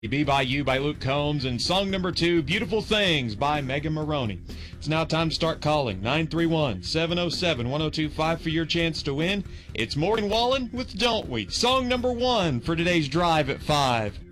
Be By You by Luke Combs, and song number 2, Beautiful Things by Megan Maroney. It's now time to start calling 931-707-1025 for your chance to win. It's Morgan Wallen with Don't We? Song number 1 for today's Drive at 5.